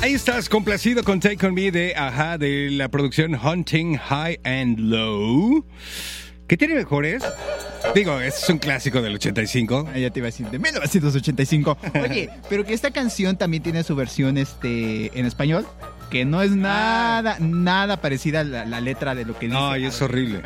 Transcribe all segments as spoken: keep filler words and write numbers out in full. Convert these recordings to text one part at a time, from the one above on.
Ahí estás, complacido con Take On Me de Ajá, de la producción Hunting High and Low. ¿Qué tiene mejores? Digo, este es un clásico del ochenta y cinco. Ah, ya te iba a decir, de mil novecientos ochenta y cinco. Oye, pero que esta canción también tiene su versión este en español, que no es nada, nada parecida a la, la letra de lo que dice. No, y es horrible.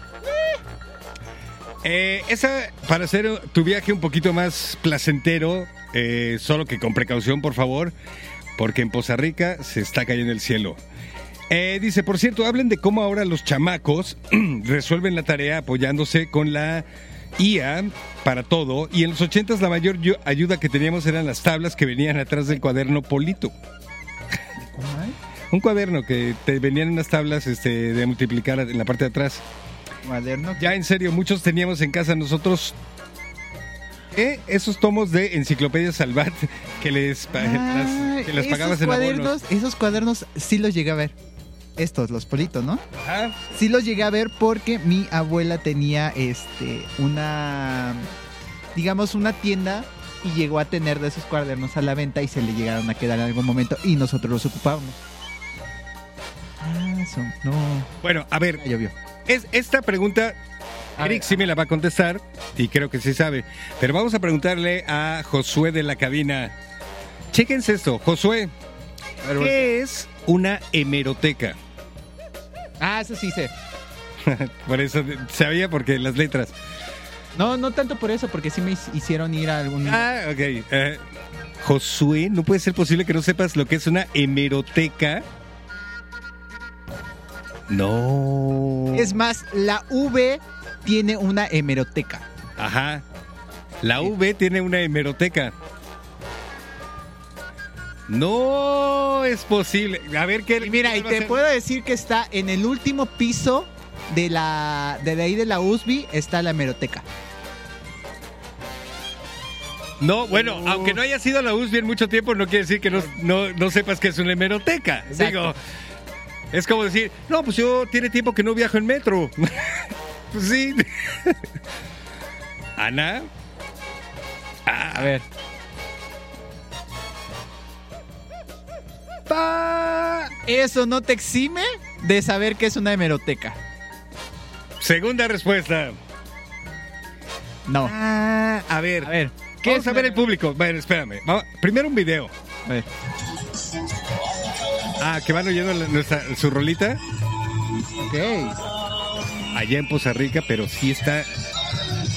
Eh, esa, para hacer tu viaje un poquito más placentero, eh, solo que con precaución, por favor, porque en Poza Rica se está cayendo el cielo. Eh, dice, por cierto, hablen de cómo ahora los chamacos resuelven la tarea apoyándose con la I A para todo. Y en los ochentas la mayor yo- ayuda que teníamos eran las tablas que venían atrás del cuaderno Polito. Un cuaderno que te venían unas tablas este, de multiplicar en la parte de atrás. Cuaderno. Ya en serio, muchos teníamos en casa nosotros eh, esos tomos de Enciclopedia Salvat que les, pa- Ah, las, que las esos pagabas en abonos. cuadernos, esos cuadernos sí los llegué a ver. Estos, los Politos, ¿no? Ajá. Sí los llegué a ver porque mi abuela tenía este una, digamos, una tienda y llegó a tener de esos cuadernos a la venta y se le llegaron a quedar en algún momento y nosotros los ocupábamos. Ah, eso, no. Bueno, a ver, Ya llovió. es, esta pregunta A Eric ver, sí me la va a contestar y creo que sí sabe. Pero vamos a preguntarle a Josué de la cabina. Chéquense esto, Josué, A ver, ¿qué es una hemeroteca? Ah, eso sí sé. Por eso sabía, porque las letras. No, no tanto por eso, porque sí me hicieron ir a algún... Ah, ok. Eh, Josué, no puede ser posible que no sepas lo que es una hemeroteca. No. Es más, la V tiene una hemeroteca. Ajá. La V tiene una hemeroteca. No es posible. A ver qué. Y mira, y qué va a te ser? puedo decir que está en el último piso de la de ahí de la U S B I, está la hemeroteca. No, bueno, Uh. aunque no haya sido la U S B en mucho tiempo, no quiere decir que no, no, no sepas que es una hemeroteca. Exacto. Digo, es como decir, no, pues yo tiene tiempo que no viajo en metro. Pues sí. Ana. Ah, A ver. pa. Eso no te exime de saber que es una hemeroteca. Segunda respuesta. No. Ah, a ver. A ver. ¿Qué Vamos es a ver una- el público. Bueno, espérame. Vamos- primero un video. A ver. Ah, que van oyendo la- nuestra, su rolita Ok. allá en Poza Rica, pero sí está